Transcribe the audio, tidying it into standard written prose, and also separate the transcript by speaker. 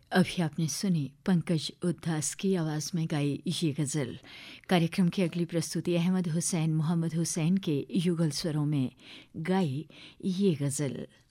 Speaker 1: अभी आपने सुनी पंकज उद्दास की आवाज़ में गाई ये गज़ल। कार्यक्रम की अगली प्रस्तुति अहमद हुसैन मोहम्मद हुसैन के युगल स्वरों में गाई ये गज़ल।